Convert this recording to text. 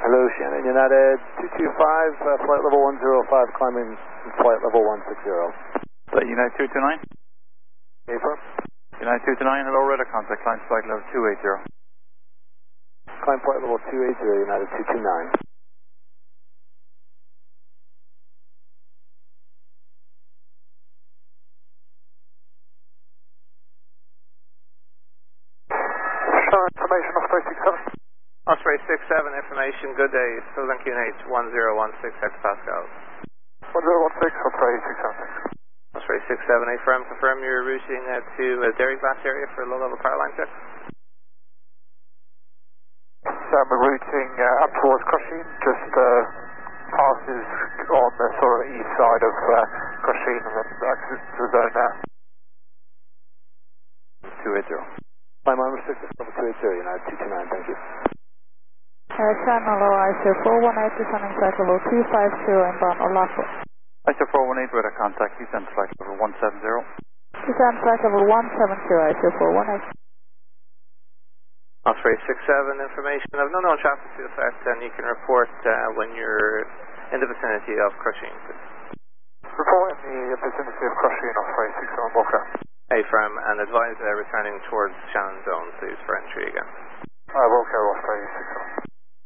Hello, Shannon, United 225, flight level 105, climbing flight level 160. United 229? Affirm. United 229, hello, radar contact, climb flight level 280. Climb flight level 280, United 229. Sure, information, Osprey 67. Osprey 67, information, good day, Southern QNH 1016 hectopascals. 1016, Osprey 67. Osprey 67, affirm, confirm you're routing to Derry Glass area for low-level power line check. We're routing up towards Crushing, just passes on the sort of east side of Crushing and then exits the zone now. 280. Climb armor 6, level 280, United 229, thank you. Channel ISO 418, descending flight level 250, inbound Olapo. ISO 418, radar contact, descend flight level 170. Descend flight level 170, ISO 418. Osprey 67, information of no known traffic to effect, and you can report when you're in the vicinity of Crushing. Report in the vicinity of Crushing, Osprey 67, Walker. Affirm, and advise returning towards Shannon Zone, please, for entry again. Walker,